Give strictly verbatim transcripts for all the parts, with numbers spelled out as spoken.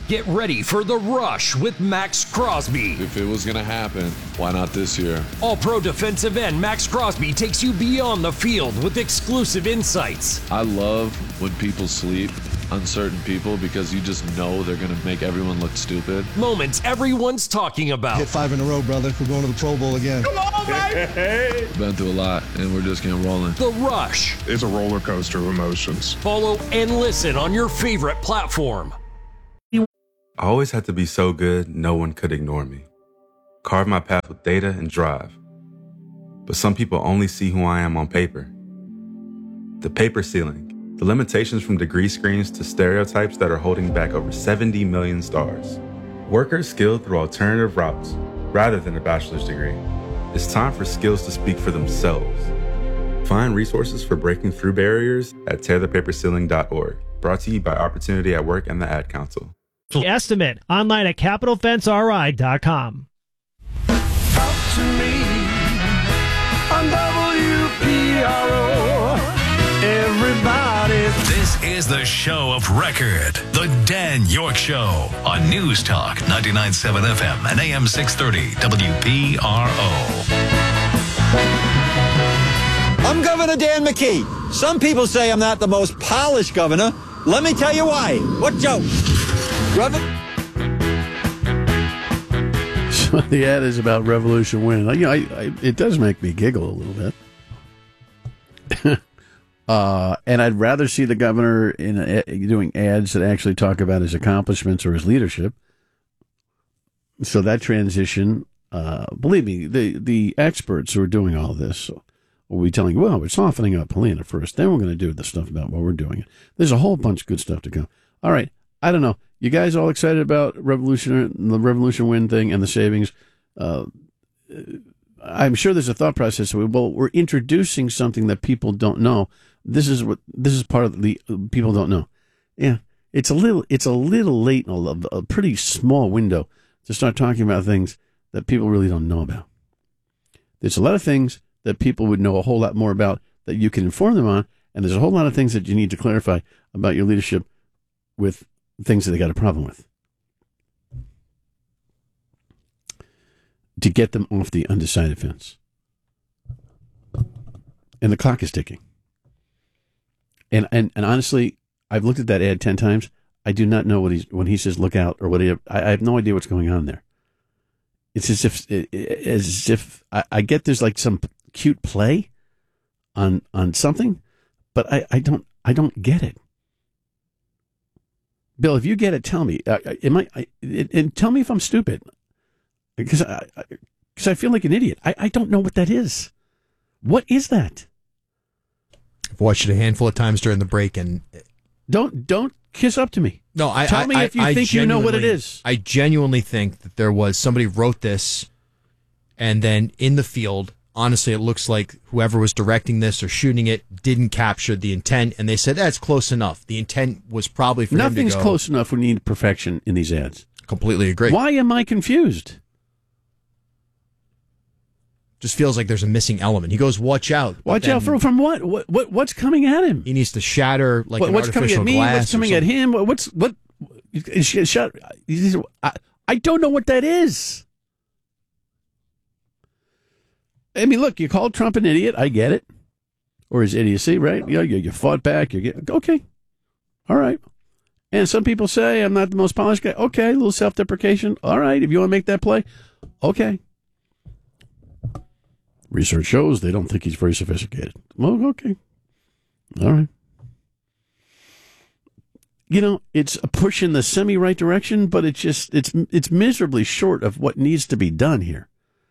Get ready for The Rush with Max Crosby. If it was going to happen, why not this year? All-Pro defensive end Max Crosby takes you beyond the field with exclusive insights. I love when people sleep on certain people because you just know they're going to make everyone look stupid. Moments everyone's talking about. Hit five in a row, brother. We're going to the Pro Bowl again. Come on, baby! Been through a lot, and we're just getting rolling. The Rush. It's a roller coaster of emotions. Follow and listen on your favorite platform. I always had to be so good, no one could ignore me. Carve my path with data and drive. But some people only see who I am on paper. The paper ceiling, the limitations from degree screens to stereotypes that are holding back over seventy million stars. Workers skilled through alternative routes, rather than a bachelor's degree. It's time for skills to speak for themselves. Find resources for breaking through barriers at tear the paper ceiling dot org. Brought to you by Opportunity at Work and the Ad Council. Estimate online at capital fence r i dot com. Talk to me on W P R O. Everybody. This is the show of record, the Dan York Show on News Talk ninety-nine point seven F M and A M six thirty W P R O. I'm Governor Dan McKee. Some people say I'm not the most polished governor. Let me tell you why. What joke? Revel- So the ad is about Revolution Wind. You know, I, I, it does make me giggle a little bit. uh, and I'd rather see the governor in a, doing ads that actually talk about his accomplishments or his leadership. So that transition, uh, believe me, the, the experts who are doing all this will be telling you, well, we're softening up Helena first. Then we're going to do the stuff about what we're doing. There's a whole bunch of good stuff to come. All right. I don't know. You guys all excited about Revolution, the Revolution Wind thing and the savings? Uh, I'm sure there's a thought process. Well, we're introducing something that people don't know. This is what this is part of the people don't know. Yeah, it's a little it's a little late in a, a pretty small window to start talking about things that people really don't know about. There's a lot of things that people would know a whole lot more about that you can inform them on, and there's a whole lot of things that you need to clarify about your leadership with things that they got a problem with, to get them off the undecided fence. And the clock is ticking. And and, and honestly, I've looked at that ad ten times. I do not know what he's when he says look out or what he, I, I have no idea what's going on there. It's as if as if I, I get there's like some cute play on on something, but I, I don't I don't get it. Bill, if you get it, tell me. Uh, am I, I? And tell me if I'm stupid, because I, because I feel like an idiot. I, I don't know what that is. What is that? I've watched it a handful of times during the break, and don't don't kiss up to me. No, I tell me I, if you I think you know what it is. I genuinely think that there was somebody wrote this, and then in the field. Honestly, it looks like whoever was directing this or shooting it didn't capture the intent, and they said, that's close enough. The intent was probably for Nothing's him to go. Close enough. We need perfection in these ads. Completely agree. Why am I confused? Just feels like there's a missing element. He goes, watch out. Watch out for, from what? What, what? What's coming at him? He needs to shatter like what, an what's artificial coming at me? glass. What's coming at him? What's what? Shut. I, I don't know what that is. I mean, look, you called Trump an idiot. I get it. Or his idiocy, right? You know, you, you fought back. You get okay. All right. And some people say I'm not the most polished guy. Okay, a little self-deprecation. All right, if you want to make that play, okay. Research shows they don't think he's very sophisticated. Well, okay. All right. You know, it's a push in the semi-right direction, but it's just, it's it's miserably short of what needs to be done here.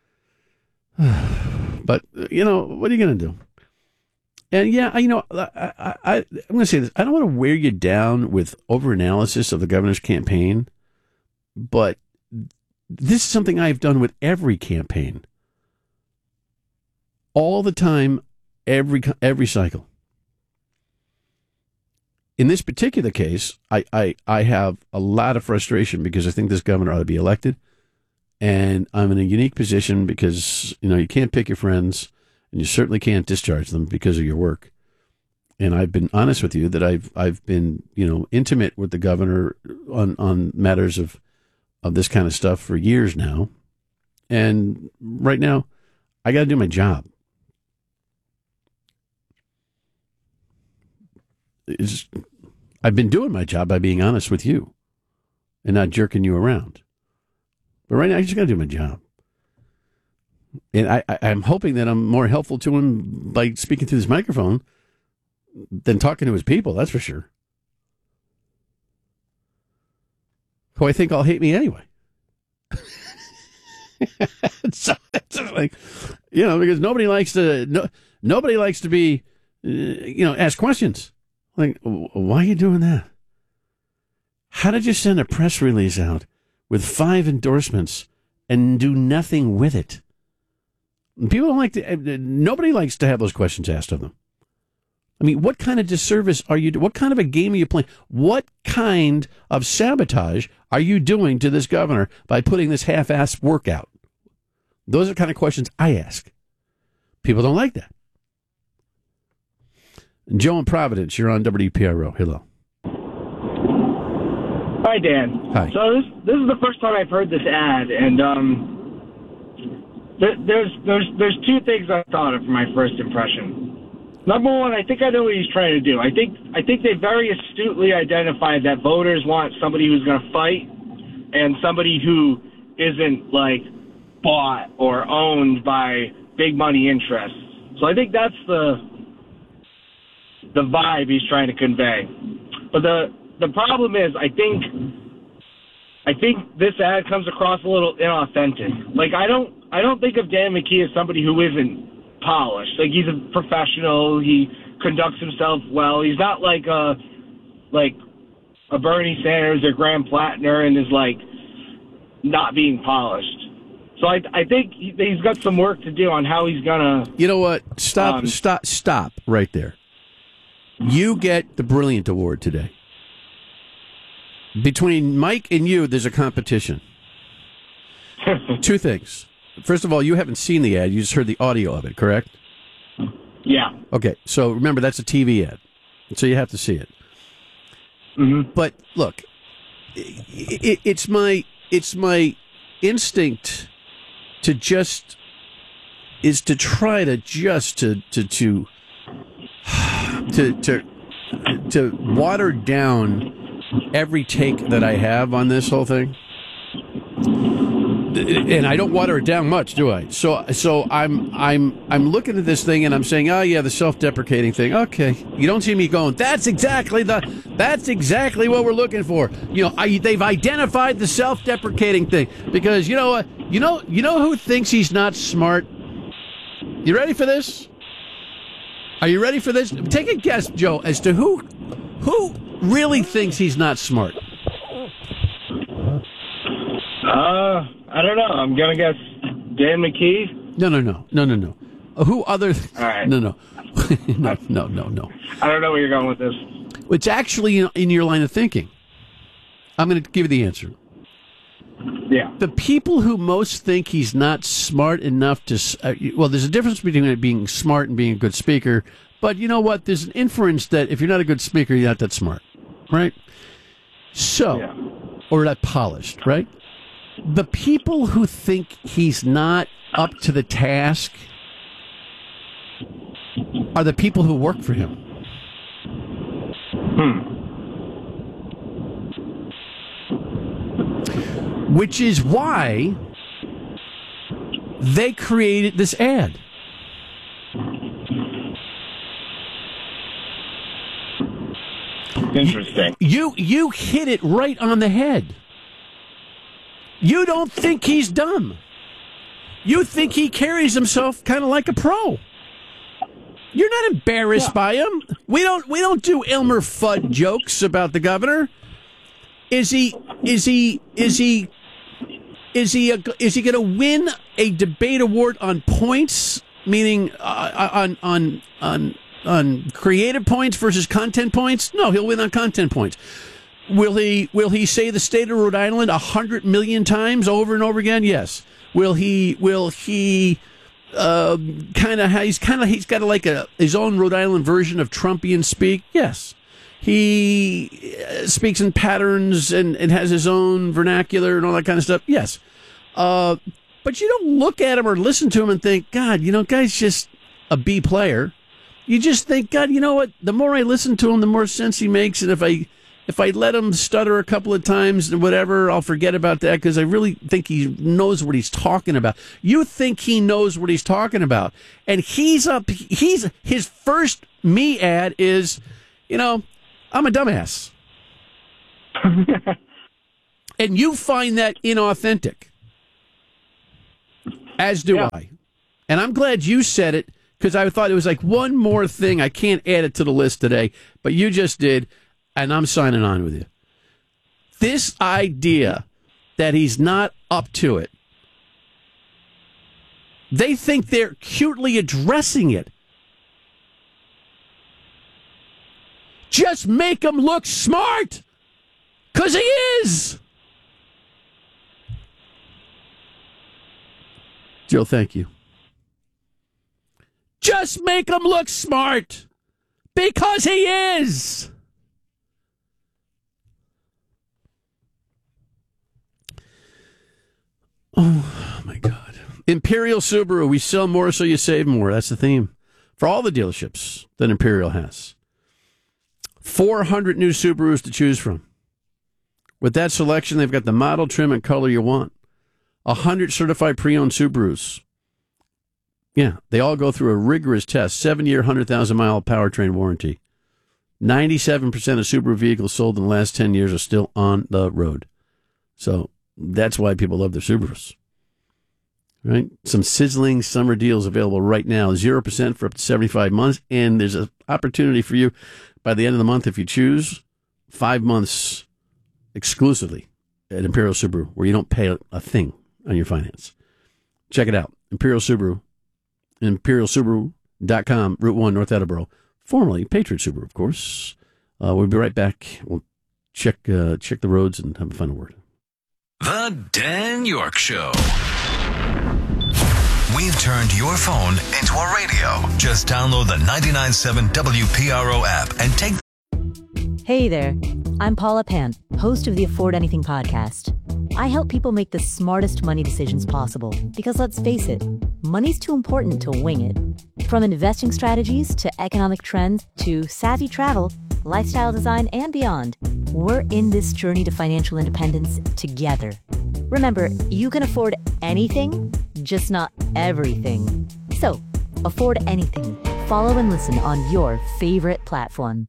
But, you know, what are you going to do? And, yeah, you know, I, I, I, I'm going to say this. I don't want to wear you down with over-analysis of the governor's campaign, but this is something I've done with every campaign. All the time, every every cycle. In this particular case, I, I, I have a lot of frustration because I think this governor ought to be elected. And I'm in a unique position because, you know, you can't pick your friends and you certainly can't discharge them because of your work. And I've been honest with you that I've I've been, you know, intimate with the governor on, on matters of, of this kind of stuff for years now. And right now, I got to do my job. It's, I've been doing my job by being honest with you and not jerking you around. But right now, I just got to do my job. And I, I, I'm hoping that I'm more helpful to him by speaking through this microphone than talking to his people, that's for sure. Who I think all hate me anyway. so it's like, you know, because nobody likes to, no, nobody likes to be, uh, you know, ask questions. Like, why are you doing that? How did you send a press release out with five endorsements and do nothing with it? People don't like to, nobody likes to have those questions asked of them. I mean, what kind of disservice are you doing? What kind of a game are you playing? What kind of sabotage are you doing to this governor by putting this half-assed work out? Those are the kind of questions I ask. People don't like that. Joe in Providence, you're on W P R O. Hello. Hi, Dan. Hi. So this this is the first time I've heard this ad, and um, th- there's there's there's two things I thought of for my first impression. Number one, I think I know what he's trying to do. I think I think they very astutely identified that voters want somebody who's going to fight and somebody who isn't like bought or owned by big money interests. So I think that's the the vibe he's trying to convey. But the the problem is, I think I think this ad comes across a little inauthentic. Like I don't I don't think of Dan McKee as somebody who isn't polished. Like he's a professional. He conducts himself well. He's not like a like a Bernie Sanders or Graham Plattner and is like not being polished. So I I think he, he's got some work to do on how he's gonna. You know what? Stop! Um, stop! Stop! Right there. You get the Brilliant Award today. Between Mike and you, there's a competition. Two things. First of all, you haven't seen the ad. You just heard the audio of it, correct? Yeah. Okay, so remember, that's a T V ad. So you have to see it. Mm-hmm. But look, it, it, it's my it's my instinct to just is to try to just to to to to to, to water down every take that I have on this whole thing. And I don't water it down much, do I? So, so I'm, I'm, I'm looking at this thing and I'm saying, oh yeah, the self-deprecating thing. Okay, you don't see me going. That's exactly the, that's exactly what we're looking for. You know, I, they've identified the self-deprecating thing because you know what? You know, you know who thinks he's not smart. You ready for this? Are you ready for this? Take a guess, Joe, as to who, who really thinks he's not smart. Uh. I don't know. I'm going to guess Dan McKee. No, no, no. No, no, no. Uh, who other... Th- All right. No, no. no, no, no, no. I don't know where you're going with this. It's actually in, in your line of thinking. I'm going to give you the answer. Yeah. The people who most think he's not smart enough to... Uh, well, there's a difference between being smart and being a good speaker, but you know what? There's an inference that if you're not a good speaker, you're not that smart, right? So, yeah. Or that polished, right? The people who think he's not up to the task are the people who work for him. Hmm. Which is why they created this ad. Interesting. You you hit it right on the head. You don't think he's dumb. You think he carries himself kind of like a pro. You're not embarrassed yeah. by him. We don't we don't do Elmer Fudd jokes about the governor. Is he is he is he is he a, is he going to win a debate award on points, meaning uh, on on on on creative points versus content points? No, he'll win on content points. Will he will he say the state of Rhode Island a hundred million times over and over again? Yes. Will he will he uh, kind of he's kind of he's got like a his own Rhode Island version of Trumpian speak? Yes. he uh, speaks in patterns and, and has his own vernacular and all that kind of stuff. Yes. Uh, but you don't look at him or listen to him and think, God, you know, guy's just a B player. You just think, God, you know what? The more I listen to him, the more sense he makes. And if I if I let him stutter a couple of times and whatever, I'll forget about that because I really think he knows what he's talking about. You think he knows what he's talking about. And he's up, he's, his first me ad is, you know, I'm a dumbass. And you find that inauthentic. As do yeah. I. And I'm glad you said it because I thought it was like one more thing. I can't add it to the list today, but you just did. And I'm signing on with you. This idea that he's not up to it, they think they're cutely addressing it. Just make him look smart, because he is. Joe, thank you. Just make him look smart, because he is. Oh, my God. Imperial Subaru, we sell more so you save more. That's the theme for all the dealerships that Imperial has. four hundred new Subarus to choose from. With that selection, they've got the model, trim, and color you want. one hundred certified pre-owned Subarus. Yeah, they all go through a rigorous test. Seven-year, one hundred thousand mile powertrain warranty. ninety-seven percent of Subaru vehicles sold in the last ten years are still on the road. So that's why people love their Subarus. Right? Some sizzling summer deals available right now. zero percent for up to seventy-five months. And there's an opportunity for you by the end of the month, if you choose, five months exclusively at Imperial Subaru, where you don't pay a thing on your finance. Check it out. Imperial Subaru. Imperial Subaru dot com, Route one, North Attleboro. Formerly Patriot Subaru, of course. Uh, we'll be right back. We'll check uh, check the roads and have a final word. The Dan York Show. We've turned your phone into a radio. Just download the ninety-nine point seven W P R O app and take... Hey there. I'm Paula Pant, host of the Afford Anything podcast. I help people make the smartest money decisions possible because, let's face it, money's too important to wing it. From investing strategies to economic trends to savvy travel, lifestyle design, and beyond, we're in this journey to financial independence together. Remember, you can afford anything, just not everything. So, afford anything. Follow and listen on your favorite platform.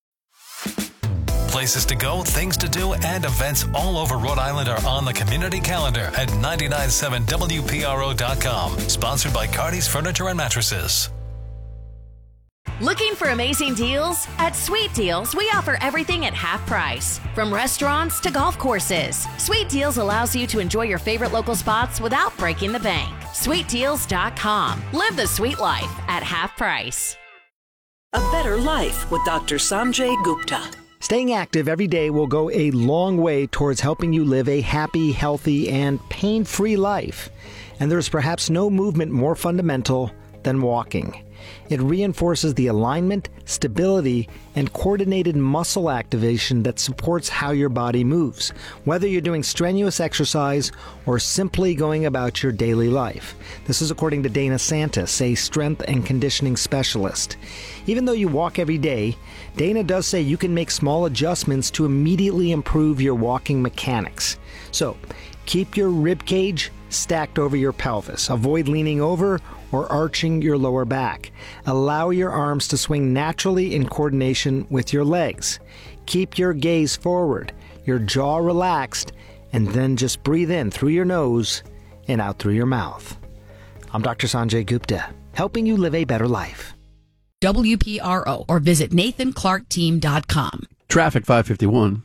Places to go, things to do, and events all over Rhode Island are on the community calendar at ninety-nine point seven W P R O dot com. Sponsored by Cardi's Furniture and Mattresses. Looking for amazing deals? At Sweet Deals, we offer everything at half price. From restaurants to golf courses, Sweet Deals allows you to enjoy your favorite local spots without breaking the bank. Sweet Deals dot com. Live the sweet life at half price. A better life with Doctor Sanjay Gupta. Staying active every day will go a long way towards helping you live a happy, healthy, and pain-free life. And there's perhaps no movement more fundamental than walking. It reinforces the alignment, stability, and coordinated muscle activation that supports how your body moves, whether you're doing strenuous exercise or simply going about your daily life. This is according to Dana Santis, a strength and conditioning specialist. Even though you walk every day, Dana does say you can make small adjustments to immediately improve your walking mechanics. So, keep your rib cage stacked over your pelvis. Avoid leaning over or arching your lower back. Allow your arms to swing naturally in coordination with your legs. Keep your gaze forward, your jaw relaxed, and then just breathe in through your nose and out through your mouth. I'm Doctor Sanjay Gupta, helping you live a better life. W P R O or visit Nathan Clark Team dot com. Traffic five fifty-one.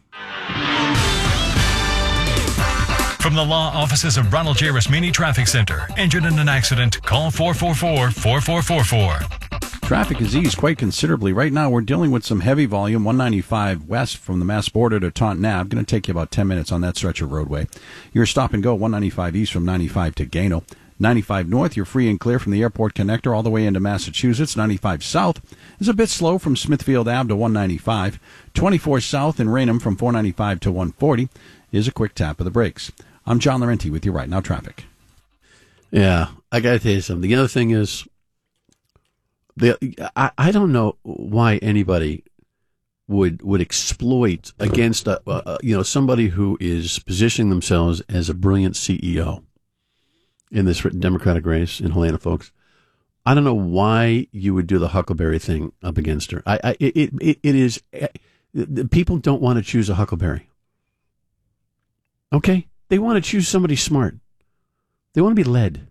From the law offices of Ronald J. Rasmini Traffic Center. Injured in an accident? Call four four four, four four four four. Traffic has eased quite considerably. Right now, we're dealing with some heavy volume, one ninety-five west from the Mass border to Taunton Ave. Going to take you about ten minutes on that stretch of roadway. Your stop and go, one ninety-five east from ninety-five to Gano. ninety-five North, you're free and clear from the airport connector all the way into Massachusetts. ninety-five South is a bit slow from Smithfield Avenue to one ninety-five. twenty-four South in Raynham from four ninety-five to one forty is a quick tap of the brakes. I'm John Laurenti with you right now, traffic. Yeah, I got to tell you something. The other thing is, the I, I don't know why anybody would would exploit against a, uh, you know somebody who is positioning themselves as a brilliant C E O in this Democratic race in Helena, folks. I don't know why you would do the Huckleberry thing up against her. I, I it, it it is uh, people don't want to choose a Huckleberry. Okay, they want to choose somebody smart. They want to be led.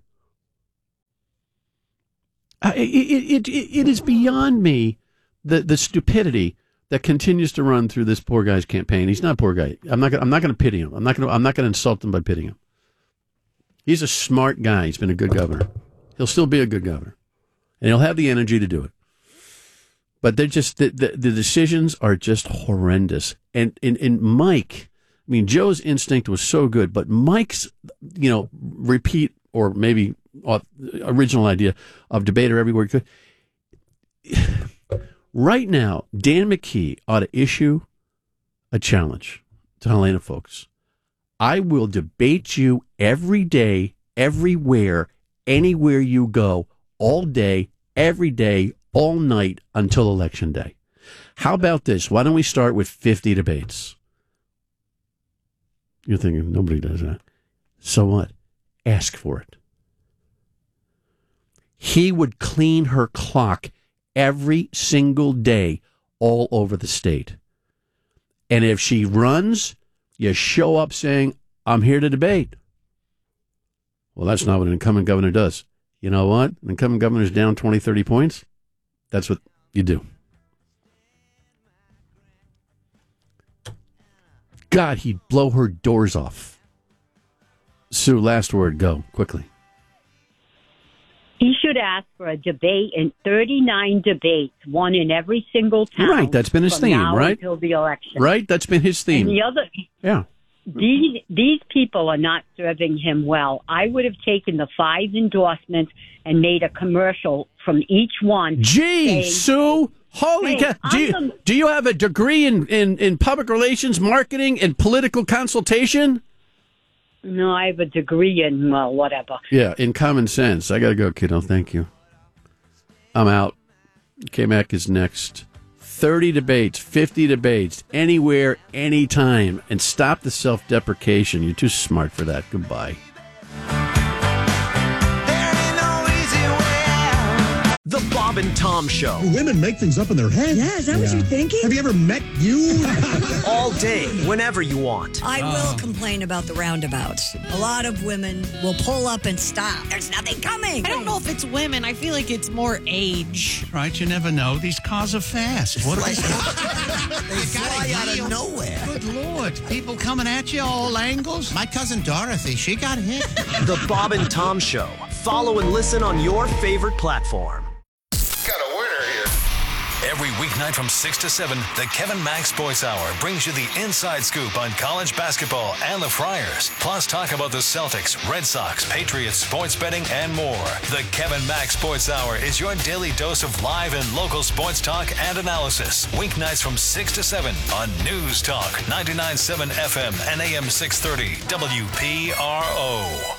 I, it, it, it, it is beyond me the the stupidity that continues to run through this poor guy's campaign. He's not a poor guy. I'm not. Gonna, I'm not going to pity him. I'm not going. I'm not going to insult him by pitying him. He's a smart guy. He's been a good governor. He'll still be a good governor, and he'll have the energy to do it. But they're just the the, the decisions are just horrendous. And and and Mike, I mean, Joe's instinct was so good, but Mike's, you know, repeat or maybe original idea of debater everywhere he could. Right now, Dan McKee ought to issue a challenge to Helena folks. I will debate you every day, everywhere, anywhere you go, all day, every day, all night until Election Day. How about this? Why don't we start with fifty debates? You're thinking, nobody does that. So what? Ask for it. He would clean her clock every single day all over the state. And if she runs, you show up saying, I'm here to debate. Well, that's not what an incumbent governor does. You know what? An incumbent governor's down twenty, thirty points. That's what you do. God, he'd blow her doors off. Sue, last word, go, quickly. He should ask for a debate in thirty-nine debates, one in every single town. Right, that's been his from theme, now right? Until the election. Right, that's been his theme. And the other, yeah. These these people are not serving him well. I would have taken the five endorsements and made a commercial from each one. Gee, saying, Sue, holy hey, cow! Do you, I'm- do you have a degree in, in, in public relations, marketing, and political consultation? No, I have a degree in, well, whatever. Yeah, in common sense. I got to go, kiddo. Thank you. I'm out. K-Mac is next. thirty debates, fifty debates, anywhere, anytime. And stop the self-deprecation. You're too smart for that. Goodbye. The Bob and Tom Show. Women make things up in their head. Yeah, is that what you're thinking? Have you ever met you? All day, whenever you want. I will complain about the roundabouts. A lot of women will pull up and stop. There's nothing coming. I don't know if it's women. I feel like it's more age. Right, you never know. These cars are fast. What Like- they fly out of nowhere. Good Lord. People coming at you all angles. My cousin Dorothy, she got hit. The Bob and Tom Show. Follow and listen on your favorite platform. Every weeknight from six to seven, the Kevin Mack Sports Hour brings you the inside scoop on college basketball and the Friars. Plus, talk about the Celtics, Red Sox, Patriots, sports betting, and more. The Kevin Mack Sports Hour is your daily dose of live and local sports talk and analysis. Weeknights from six to seven on News Talk, ninety-nine point seven F M and A M six thirty W P R O.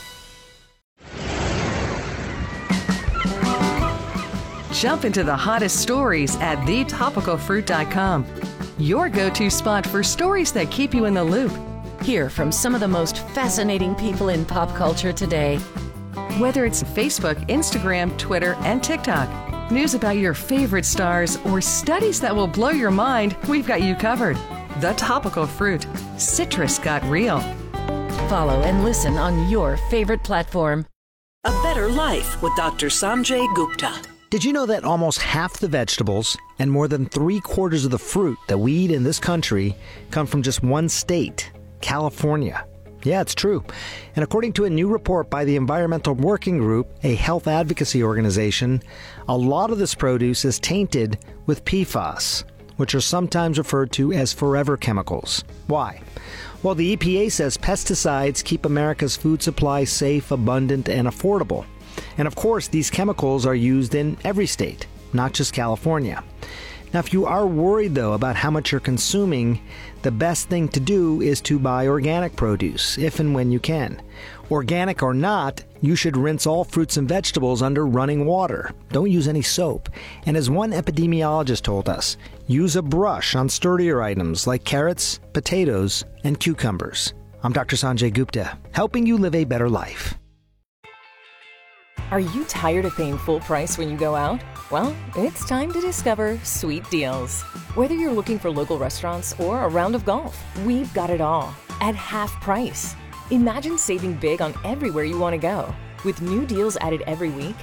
Jump into the hottest stories at the topical fruit dot com. Your go-to spot for stories that keep you in the loop. Hear from some of the most fascinating people in pop culture today. Whether it's Facebook, Instagram, Twitter, and TikTok, news about your favorite stars, or studies that will blow your mind, we've got you covered. The Topical Fruit. Citrus got real. Follow and listen on your favorite platform. A Better Life with Doctor Sanjay Gupta. Did you know that almost half the vegetables and more than three quarters of the fruit that we eat in this country come from just one state, California? Yeah, it's true. And according to a new report by the Environmental Working Group, a health advocacy organization, a lot of this produce is tainted with P FAS, which are sometimes referred to as forever chemicals. Why? Well, the E P A says pesticides keep America's food supply safe, abundant, and affordable. And of course, these chemicals are used in every state, not just California. Now, if you are worried, though, about how much you're consuming, the best thing to do is to buy organic produce, if and when you can. Organic or not, you should rinse all fruits and vegetables under running water. Don't use any soap. And as one epidemiologist told us, use a brush on sturdier items like carrots, potatoes, and cucumbers. I'm Doctor Sanjay Gupta, helping you live a better life. Are you tired of paying full price when you go out? Well, it's time to discover Sweet Deals. Whether you're looking for local restaurants or a round of golf, we've got it all at half price. Imagine saving big on everywhere you want to go. With new deals added every week,